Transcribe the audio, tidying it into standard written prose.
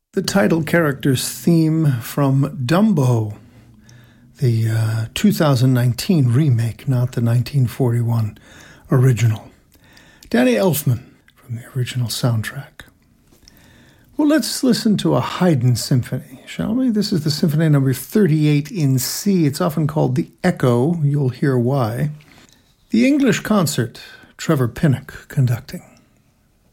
The title character's theme from Dumbo, the 2019 remake, not the 1941 original. Danny Elfman from the original soundtrack. Well, let's listen to a Haydn symphony, shall we? This is the Symphony number 38 in C. It's often called the Echo. You'll hear why. The English Concert, Trevor Pinnock conducting.